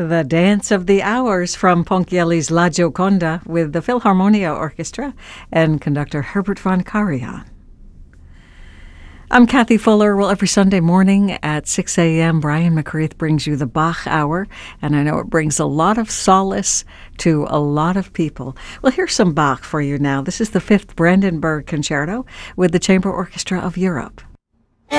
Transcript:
The Dance of the Hours from Ponchielli's La Gioconda with the Philharmonia Orchestra and conductor Herbert von Karajan. I'm Kathy Fuller. Well, every Sunday morning at 6 a.m., Brian McCreath brings you the Bach Hour, and I know it brings a lot of solace to a lot of people. Well, here's some Bach for you now. This is the 5th Brandenburg Concerto with the Chamber Orchestra of Europe.